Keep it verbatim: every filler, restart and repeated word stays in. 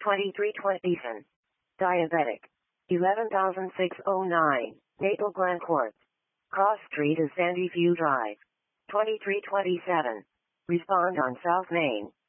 twenty-three twenty-seven. Diabetic. eleven thousand six hundred nine. Maple Glen Court. Cross Street is Sandy View Drive. twenty-three twenty-seven. Respond on South Main.